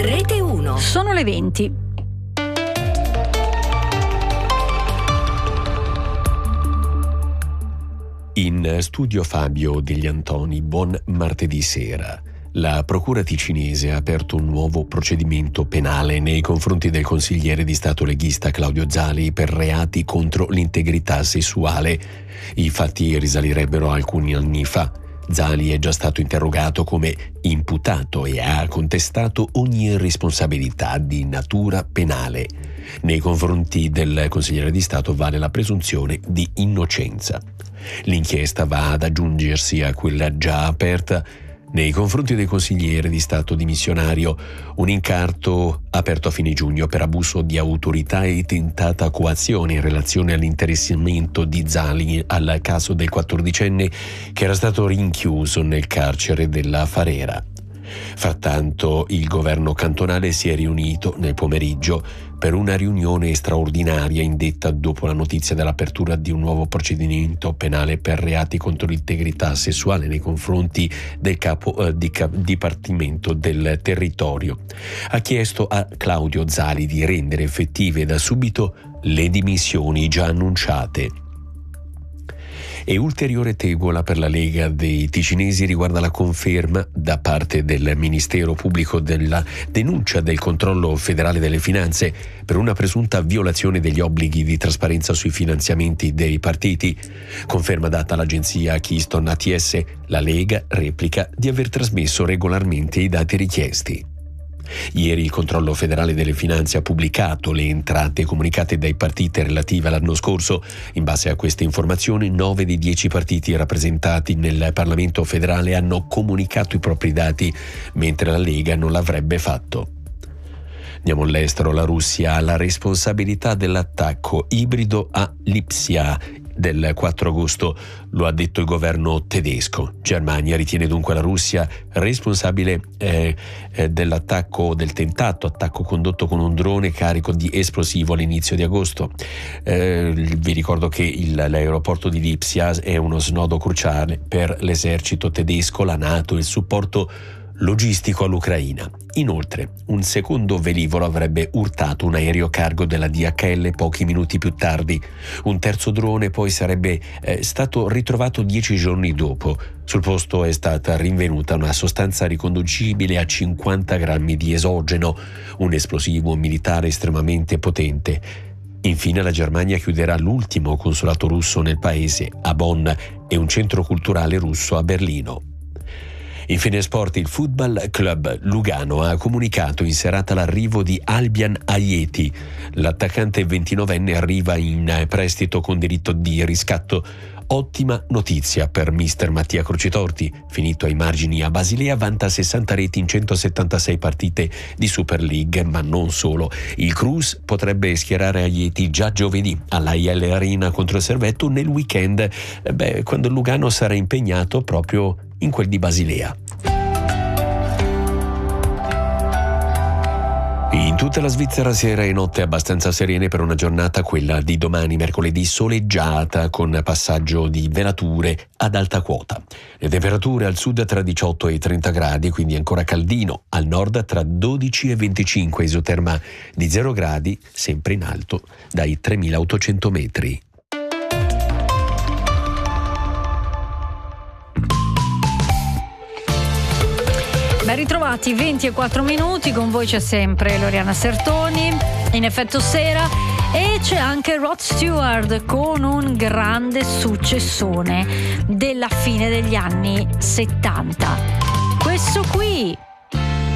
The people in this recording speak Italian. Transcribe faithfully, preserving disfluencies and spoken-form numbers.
Rete uno. Sono le venti. In studio Fabio Degli Antoni, buon martedì sera. La procura ticinese ha aperto un nuovo procedimento penale nei confronti del consigliere di Stato leghista Claudio Zali per reati contro l'integrità sessuale. I fatti risalirebbero alcuni anni fa. Zali è già stato interrogato come imputato e ha contestato ogni responsabilità di natura penale. Nei confronti del consigliere di Stato vale la presunzione di innocenza. L'inchiesta va ad aggiungersi a quella già aperta nei confronti del consigliere di Stato dimissionario, un incarto aperto a fine giugno per abuso di autorità e tentata coazione in relazione all'interessamento di Zali al caso del quattordicenne che era stato rinchiuso nel carcere della Farera. Frattanto il governo cantonale si è riunito nel pomeriggio per una riunione straordinaria indetta dopo la notizia dell'apertura di un nuovo procedimento penale per reati contro l'integrità sessuale nei confronti del capo eh, di cap- Dipartimento del Territorio. Ha chiesto a Claudio Zali di rendere effettive da subito le dimissioni già annunciate. E ulteriore tegola per la Lega dei Ticinesi riguarda la conferma da parte del Ministero Pubblico della denuncia del controllo federale delle finanze per una presunta violazione degli obblighi di trasparenza sui finanziamenti dei partiti. Conferma data all'agenzia Keystone A T S, la Lega replica di aver trasmesso regolarmente i dati richiesti. Ieri il controllo federale delle finanze ha pubblicato le entrate comunicate dai partiti relative all'anno scorso. In base a queste informazioni, nove dei dieci partiti rappresentati nel Parlamento federale hanno comunicato i propri dati, mentre la Lega non l'avrebbe fatto. Andiamo all'estero. La Russia ha la responsabilità dell'attacco ibrido a Lipsia del quattro agosto, lo ha detto il governo tedesco. Germania ritiene dunque la Russia responsabile eh, eh, dell'attacco, del tentato attacco condotto con un drone carico di esplosivo all'inizio di agosto. Eh, vi ricordo che il, l'aeroporto di Lipsia è uno snodo cruciale per l'esercito tedesco, la NATO e il supporto logistico all'Ucraina. Inoltre, un secondo velivolo avrebbe urtato un aereo cargo della D H L pochi minuti più tardi. Un terzo drone poi sarebbe eh, stato ritrovato dieci giorni dopo. Sul posto è stata rinvenuta una sostanza riconducibile a cinquanta grammi di esogeno, un esplosivo militare estremamente potente. Infine la Germania chiuderà l'ultimo consolato russo nel paese, a Bonn, e un centro culturale russo a Berlino. Infine sport, il Football Club Lugano ha comunicato in serata l'arrivo di Albian Ajeti. L'attaccante ventinovenne arriva in prestito con diritto di riscatto. Ottima notizia per mister Mattia Crocitorti, finito ai margini a Basilea, vanta sessanta reti in centosettantasei partite di Super League, ma non solo. Il Cruz potrebbe schierare Ajeti già giovedì alla I L Arena contro il Servetto nel weekend, beh, quando il Lugano sarà impegnato proprio in quel di Basilea. In tutta la Svizzera sera e notte abbastanza serene per una giornata, quella di domani mercoledì, soleggiata con passaggio di velature ad alta quota. Le temperature al sud tra diciotto e trenta gradi, quindi ancora caldino, al nord tra dodici e venticinque, isoterma di zero gradi, sempre in alto dai tremilaottocento metri. Ben ritrovati, venti e quattro minuti, con voi c'è sempre Loriana Sertoni, in effetto sera, e c'è anche Rod Stewart con un grande successone della fine degli anni settanta. Questo qui